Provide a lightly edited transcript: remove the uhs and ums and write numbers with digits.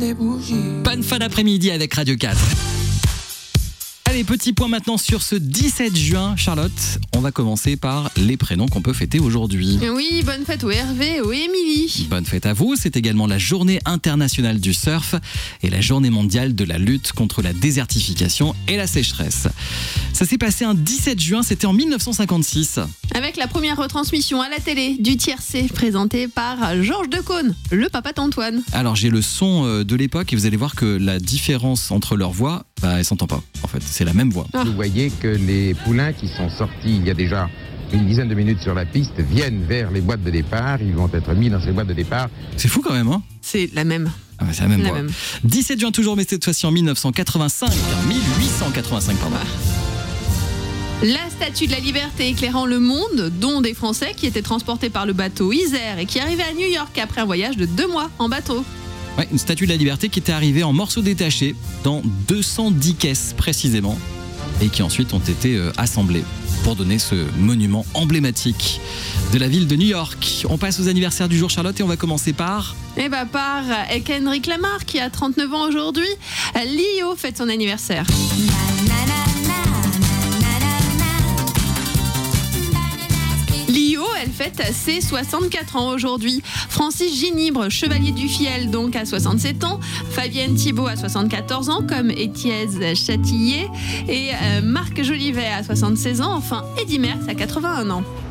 Bonne fin d'après-midi avec Radio 4. Allez, petit point maintenant sur ce 17 juin. Charlotte, on va commencer par les prénoms qu'on peut fêter aujourd'hui. Oui, bonne fête au Hervé et au Émilie. Bonne fête à vous. C'est également la journée internationale du surf et la journée mondiale de la lutte contre la désertification et la sécheresse. Ça s'est passé un 17 juin, c'était en 1956. Avec la première retransmission à la télé du tiercé présentée par Georges Decaune, le papa d'Antoine. Alors j'ai le son de l'époque et vous allez voir que la différence entre leurs voix, elle s'entend pas en fait, c'est la même voix. Vous voyez que les poulains qui sont sortis il y a déjà une dizaine de minutes sur la piste viennent vers les boîtes de départ, ils vont être mis dans ces boîtes de départ. C'est fou quand même, hein ? C'est la même. Ah c'est la même voix. 17 juin toujours, mais cette fois-ci en 1885, pardon. La statue de la liberté éclairant le monde, dont des Français qui étaient transportés par le bateau Isère et qui arrivaient à New York après un voyage de 2 mois en bateau. Ouais, une statue de la liberté qui était arrivée en morceaux détachés dans 210 caisses précisément et qui ensuite ont été assemblées pour donner ce monument emblématique de la ville de New York. On passe aux anniversaires du jour, Charlotte, et on va commencer par... par Kendrick Lamar qui a 39 ans aujourd'hui. Lio fête son anniversaire. Lio, elle fête ses 64 ans aujourd'hui. Francis Ginibre, chevalier du Fiel, donc à 67 ans. Fabienne Thibault à 74 ans, comme Étienne Châtillier. Et Marc Jolivet à 76 ans. Enfin, Eddy Merckx à 81 ans.